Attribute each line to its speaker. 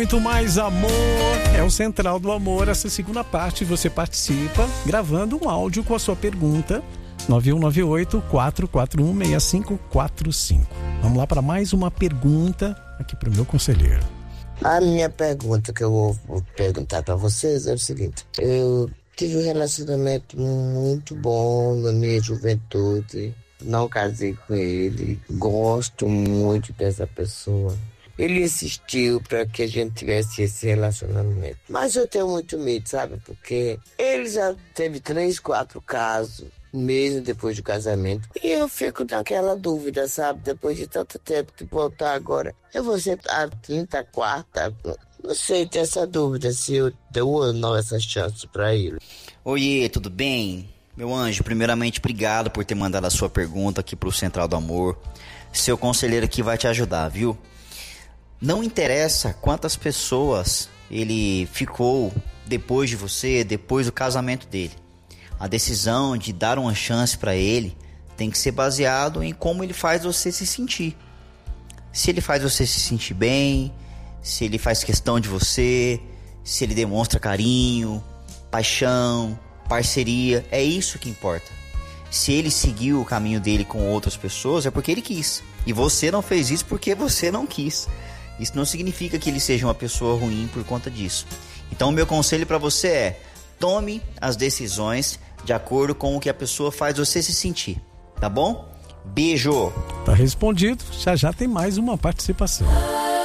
Speaker 1: Muito mais amor, é o Central do Amor. Essa segunda parte você participa gravando um áudio com a sua pergunta 9198-441-6545. Vamos lá para mais uma pergunta aqui para o meu conselheiro.
Speaker 2: A minha pergunta que eu vou perguntar para vocês é o seguinte: eu tive um relacionamento muito bom na minha juventude, não casei com ele, gosto muito dessa pessoa. Ele insistiu para que a gente tivesse esse relacionamento. Mas eu tenho muito medo, sabe? Porque ele já teve 3, 4 casos, mesmo depois do casamento. E eu fico naquela dúvida, sabe? Depois de tanto tempo de voltar agora, eu vou ser a 30, quarta. Não sei, tem essa dúvida se eu dou ou não essa chance para ele.
Speaker 3: Oiê, tudo bem? Meu anjo, primeiramente, obrigado por ter mandado a sua pergunta aqui pro Central do Amor. Seu conselheiro aqui vai te ajudar, viu? Não interessa quantas pessoas ele ficou depois de você, depois do casamento dele. A decisão de dar uma chance para ele tem que ser baseado em como ele faz você se sentir. Se ele faz você se sentir bem, se ele faz questão de você, se ele demonstra carinho, paixão, parceria, é isso que importa. Se ele seguiu o caminho dele com outras pessoas, é porque ele quis. E você não fez isso porque você não quis. Isso não significa que ele seja uma pessoa ruim por conta disso. Então o meu conselho para você é: tome as decisões de acordo com o que a pessoa faz você se sentir, tá bom? Beijo!
Speaker 1: Tá respondido, já tem mais uma participação.